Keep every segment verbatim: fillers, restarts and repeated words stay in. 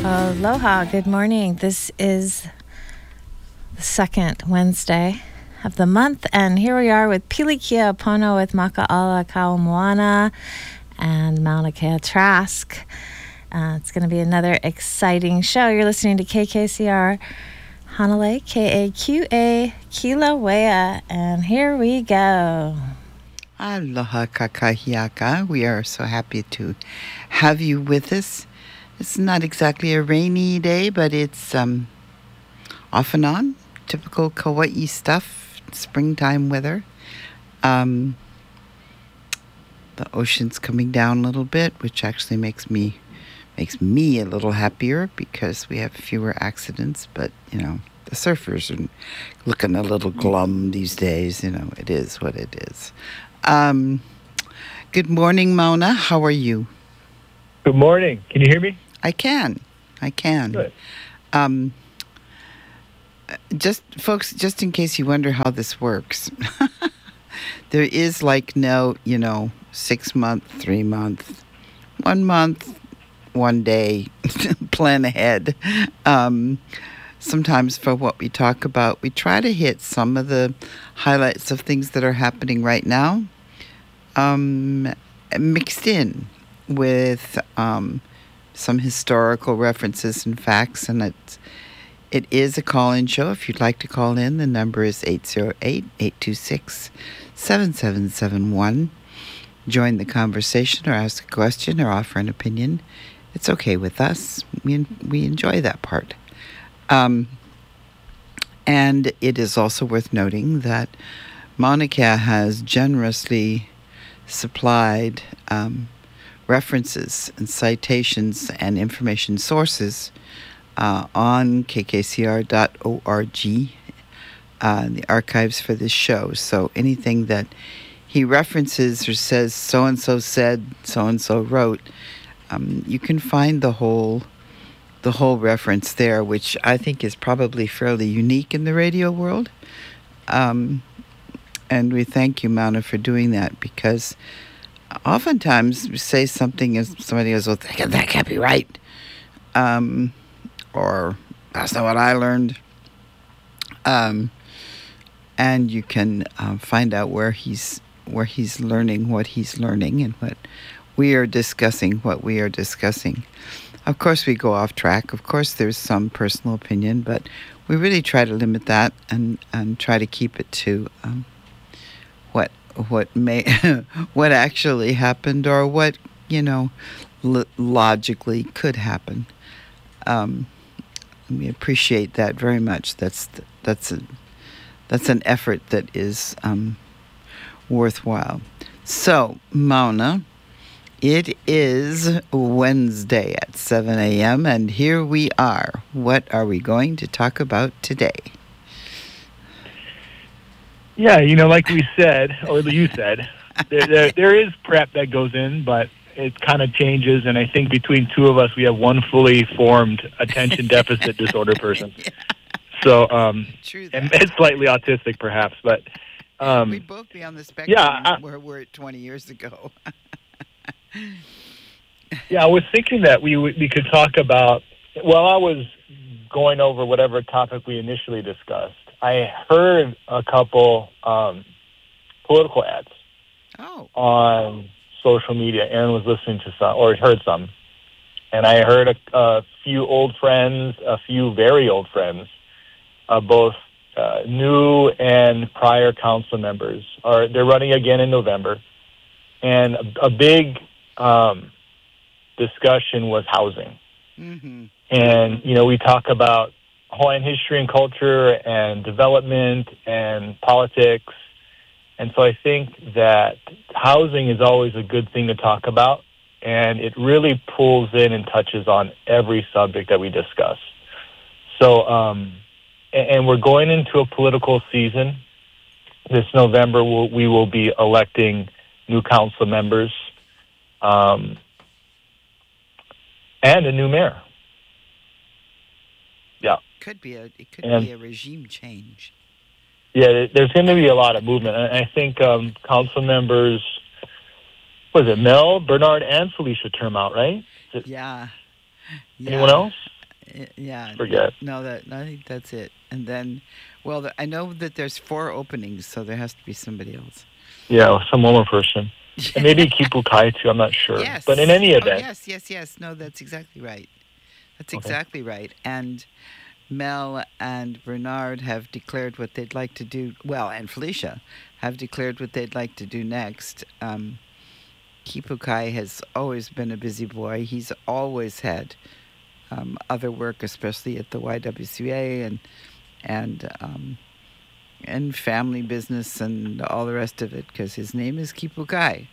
Aloha, good morning. This is the second Wednesday of the month, and here we are with Pilikia Pono with Maka'ala Kaumoana and Mauna Kea Trask. Uh, it's going to be another exciting show. You're listening to K K C R Hanalei, K A Q A, Kilauea, and here we go. Aloha kakahiaka. We are so happy to have you with us. It's not exactly a rainy day, but it's um, off and on. Typical Kauai stuff, springtime weather. Um, the ocean's coming down a little bit, which actually makes me makes me a little happier because we have fewer accidents. But, you know, the surfers are looking a little glum these days. You know, it is what it is. Um, good morning, Mauna. How are you? Good morning. Can you hear me? I can. I can. Good. Um, just, folks, just in case you wonder how this works, there is like no, you know, six month, three month, one month, one day plan ahead. Um, sometimes for what we talk about, we try to hit some of the highlights of things that are happening right now, um, mixed in with um, some historical references and facts, and it's, it is a call-in show. If you'd like to call in, the number is eight oh eight, eight two six, seven seven seven one. Join the conversation or ask a question or offer an opinion. It's okay with us. We, we enjoy that part. Um, and it is also worth noting that Mauna Kea has generously supplied um, references and citations and information sources uh, on k k c r dot org, uh, the archives for this show. So anything that he references or says so-and-so said, so-and-so wrote, um, you can find the whole the whole reference there, which I think is probably fairly unique in the radio world. Um, and we thank you, Mauna, for doing that, because oftentimes we say something and somebody goes, well, that can't be right. Um, or that's not what I learned. Um, and you can uh, find out where he's where he's learning what he's learning and what we are discussing, what we are discussing. Of course, we go off track. Of course, there's some personal opinion, but we really try to limit that and, and try to keep it to um, what what may what actually happened or what, you know, lo- logically could happen. Um, we appreciate that very much. That's that's a that's an effort that is um, worthwhile. So, Mauna, it is Wednesday at seven a.m. and here we are. What are we going to talk about today? Yeah, you know, like we said, or you said, there, there, there is prep that goes in, but it kind of changes. And I think between two of us, we have one fully formed attention deficit disorder person. Yeah. So, um, True that. And it's slightly autistic, perhaps, but um, we'd both be on the spectrum yeah, I, where we were twenty years ago. Yeah, I was thinking that we we could talk about. While I was going over whatever topic we initially discussed, I heard a couple um, political ads oh. on social media. Aaron was listening to some, or heard some, and I heard a, a few old friends, a few very old friends, uh, both uh, new and prior council members. Are they're running again in November, and a, a big um, discussion was housing. Mm-hmm. And you know, we talk about Hawaiian history and culture and development and politics. And so I think that housing is always a good thing to talk about, and it really pulls in and touches on every subject that we discuss. So, um, and, and we're going into a political season. This November, we'll, we will be electing new council members um, and a new mayor. Yeah. Could be a it could and, be a regime change. Yeah, there's going to be a lot of movement. And I think um, council members, was it Mel, Bernard, and Felicia term out, right? It, yeah. yeah. Anyone else? Uh, Yeah, Forget. no, that I think that's it. And then, well, the, I know that there's four openings, so there has to be somebody else. Yeah, some woman person. And maybe Kipukai too, I'm not sure. Yes. But in any Oh, event. yes, yes, yes. No, that's exactly right. That's Okay. exactly right. And Mel and Bernard have declared what they'd like to do. Well, and Felicia have declared what they'd like to do next. Um, Kipukai has always been a busy boy. He's always had um, other work, especially at the Y W C A and and um, and family business and all the rest of it, because his name is Kipukai.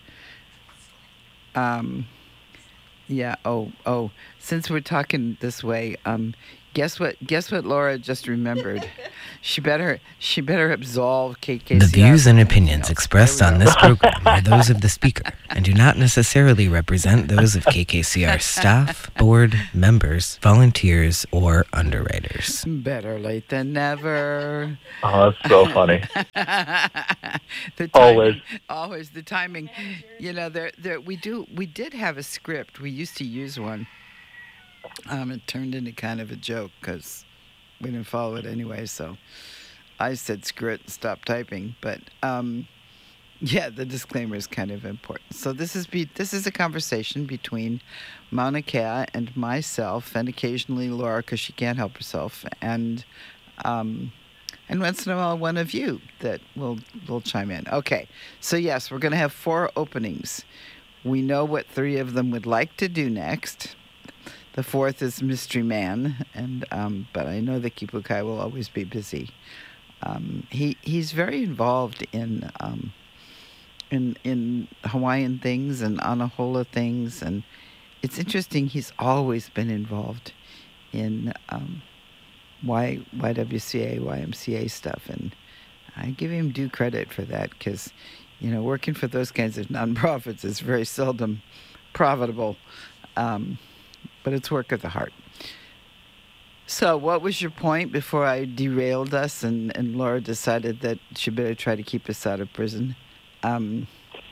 Um, yeah. Oh, oh. Since we're talking this way, um, guess what? Guess what? Laura just remembered. She better. She better absolve K K C R. The views and from anything opinions else. expressed There we on go. this program are those of the speaker and do not necessarily represent those of K K C R staff, board, members, volunteers, or underwriters. Better late than never. Oh, that's so funny. the timing, Always. always the timing. You know, there, there. We do. We did have a script. We used to use one. Um, it turned into kind of a joke because we didn't follow it anyway. So I said screw it and stopped typing. But um, yeah, the disclaimer is kind of important. So this is be this is a conversation between Mauna Kea and myself, and occasionally Laura, because she can't help herself, and um, and once in a while one of you that will will chime in. Okay, so yes, we're going to have four openings. We know what three of them would like to do next. The fourth is Mystery Man, and um, but I know that Kipukai will always be busy. Um, he he's very involved in um, in in Hawaiian things and Anahola things, and it's interesting. He's always been involved in um, Y YWCA, Y M C A stuff, and I give him due credit for that, because you know, working for those kinds of nonprofits is very seldom profitable. Um, But it's work of the heart. So what was your point before I derailed us and, and Laura decided that she better try to keep us out of prison? Um,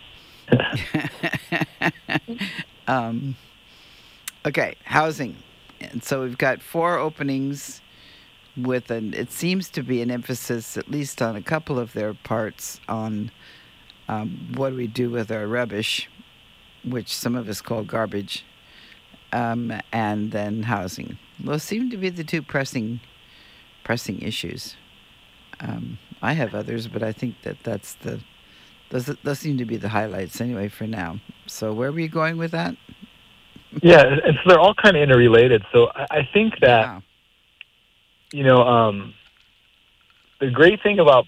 um, okay, housing. And so we've got four openings with an, it seems to be an emphasis, at least on a couple of their parts, on um, what do we do with our rubbish, which some of us call garbage. Um, and then housing. Those seem to be the two pressing, pressing issues. Um, I have others, but I think that that's the those those seem to be the highlights anyway for now. So where were you going with that? Yeah, and so they're all kind of interrelated. So I, I think that Wow. you know um, the great thing about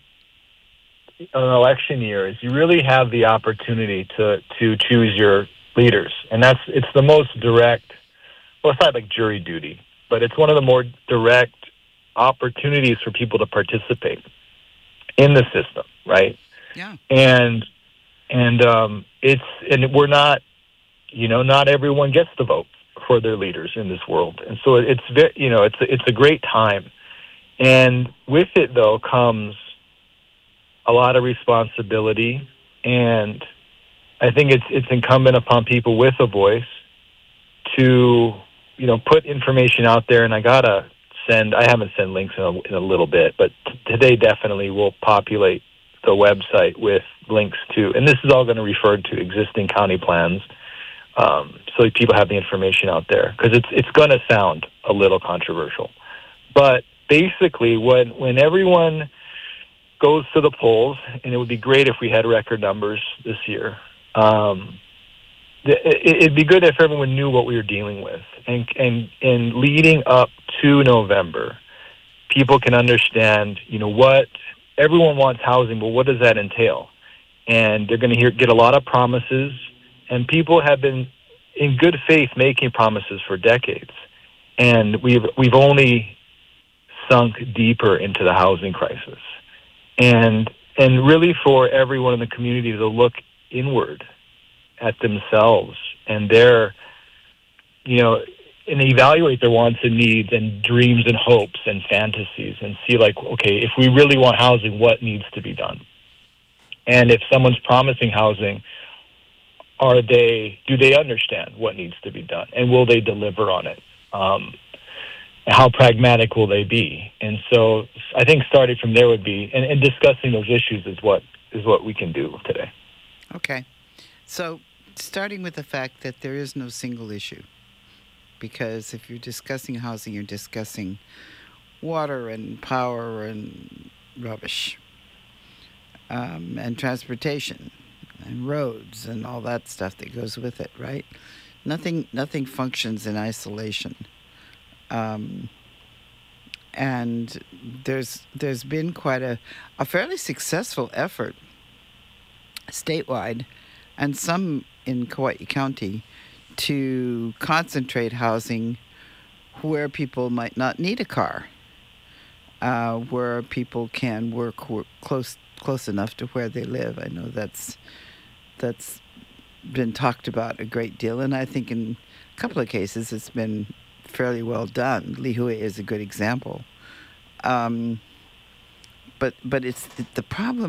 an election year is you really have the opportunity to to choose your leaders, and that's it's the most direct. Well, it's not like jury duty, but it's one of the more direct opportunities for people to participate in the system, right? Yeah. And and um, it's and we're not, you know, not everyone gets to vote for their leaders in this world, and so it's very, you know, it's it's a great time, and with it though comes a lot of responsibility, and I think it's it's incumbent upon people with a voice to, you know, put information out there. And I gotta send, I haven't sent links in a, in a little bit, but t- today definitely will populate the website with links to, and this is all going to refer to existing county plans, um, so that people have the information out there, because it's it's going to sound a little controversial. But basically, when when everyone goes to the polls, and it would be great if we had record numbers this year. Um, it'd be good if everyone knew what we were dealing with, and and and leading up to November, people can understand, you know, what everyone wants housing, but what does that entail? And they're going to hear get a lot of promises, and people have been in good faith making promises for decades, and we've we've only sunk deeper into the housing crisis, and and really for everyone in the community to look inward at themselves and their, you know, and evaluate their wants and needs and dreams and hopes and fantasies, and see, like, okay, if we really want housing, what needs to be done? And if someone's promising housing, are they, do they understand what needs to be done, and will they deliver on it? Um, how pragmatic will they be? And so I think starting from there would be, and, and discussing those issues is what is what we can do today. Okay. So starting with the fact that there is no single issue, because if you're discussing housing, you're discussing water and power and rubbish, um, and transportation and roads and all that stuff that goes with it, right? Nothing, nothing functions in isolation. Um, and there's there's been quite a, a fairly successful effort statewide, and some in Kauai County, to concentrate housing where people might not need a car, uh, where people can work, work close close enough to where they live. I know that's that's been talked about a great deal, and I think in a couple of cases it's been fairly well done. Lihue is a good example. Um, but but it's the, the problem